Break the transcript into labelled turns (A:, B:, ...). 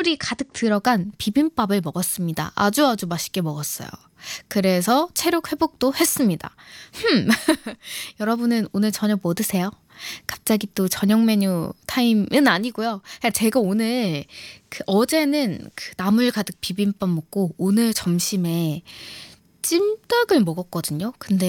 A: 나물이 가득 들어간 비빔밥을 먹었습니다. 아주 맛있게 먹었어요. 그래서 체력 회복도 했습니다. 여러분은 오늘 저녁 뭐 드세요? 갑자기 또 저녁 메뉴 타임은 아니고요. 그냥 제가 오늘 어제는 나물 가득 비빔밥 먹고 오늘 점심에 찜닭을 먹었거든요. 근데